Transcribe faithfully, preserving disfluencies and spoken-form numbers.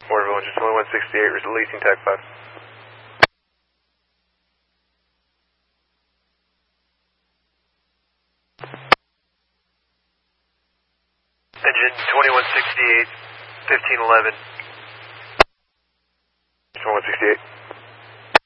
Waterville engine twenty-one sixty-eight, releasing type five. Engine twenty-one sixty-eight, fifteen eleven. twenty-one sixty-eight.